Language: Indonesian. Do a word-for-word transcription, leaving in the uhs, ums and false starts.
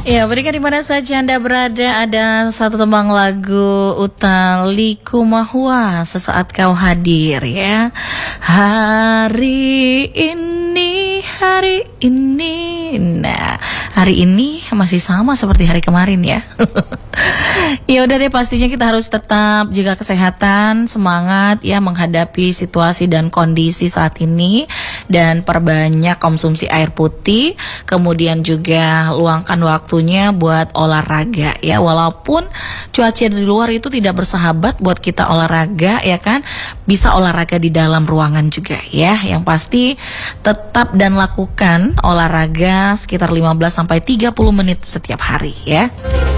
Ya, berikan di mana saja Anda berada, ada satu tembang lagu Utha Likumahua, Sesaat Kau Hadir ya. Hari ini, hari ini, nah hari ini masih sama seperti hari kemarin ya. Ya udah deh, pastinya kita harus tetap jaga kesehatan, semangat ya menghadapi situasi dan kondisi saat ini, dan perbanyak konsumsi air putih, kemudian juga luangkan waktunya buat olahraga ya, walaupun cuaca di luar itu tidak bersahabat buat kita olahraga ya kan, bisa olahraga di dalam ruangan juga ya. Yang pasti tetap dan lakukan olahraga sekitar lima belas sampai tiga puluh menit setiap hari ya.